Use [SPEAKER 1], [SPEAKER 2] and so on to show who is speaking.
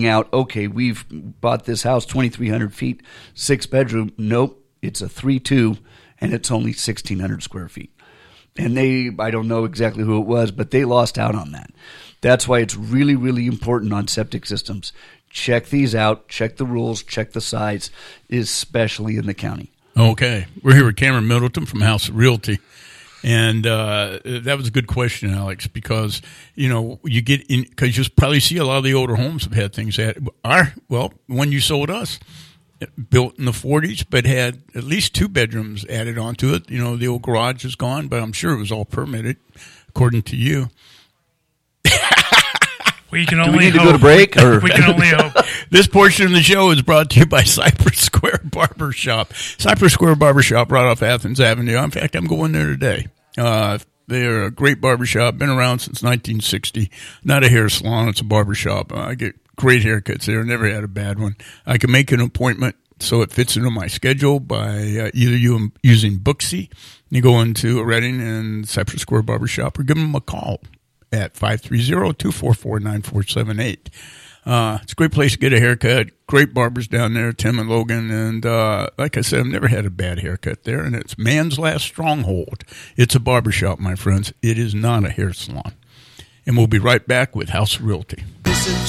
[SPEAKER 1] figuring out, okay, we've bought this house 2,300 feet, 6-bedroom. Nope, it's a 3-2, and it's only 1,600 square feet. And I don't know exactly who it was, but they lost out on that. That's why it's really, really important on septic systems. Check these out, check the rules, check the size, especially in the county.
[SPEAKER 2] Okay. We're here with Cameron Middleton from House Realty. And that was a good question, Alex, because, you get in, because you probably see a lot of the older homes have had things that when you sold us, built in the 40s, but had at least 2 bedrooms added onto it. The old garage is gone, but I'm sure it was all permitted, according to you.
[SPEAKER 3] We can
[SPEAKER 1] Do
[SPEAKER 3] only
[SPEAKER 1] we need
[SPEAKER 3] hope.
[SPEAKER 1] to go to break? Or?
[SPEAKER 3] We can only hope.
[SPEAKER 2] This portion of the show is brought to you by Cypress Square Barber Shop. Cypress Square Barber Shop right off Athens Avenue. In fact, I'm going there today. They're a great barber shop, been around since 1960. Not a hair salon, it's a barber shop. I get great haircuts there, never had a bad one. I can make an appointment so it fits into my schedule by either using Booksy. You go into Redding and Cypress Square Barber Shop, or give them a call at 530-244-9478. It's a great place to get a haircut. Great barbers down there, Tim and Logan. And like I said, I've never had a bad haircut there. And it's man's last stronghold. It's a barbershop, my friends. It is not a hair salon. And we'll be right back with House Realty.